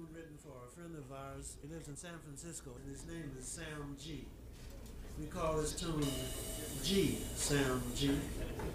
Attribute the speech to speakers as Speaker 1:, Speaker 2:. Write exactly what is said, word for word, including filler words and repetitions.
Speaker 1: tune written for a friend of ours. He lives in San Francisco, and his name is Sam G. We call this tune G, Sam G.